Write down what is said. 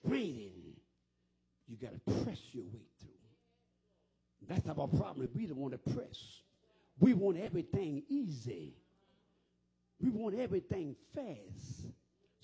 raining, you got to press your way through. That's our problem. We don't want to press. We want everything easy. We want everything fast.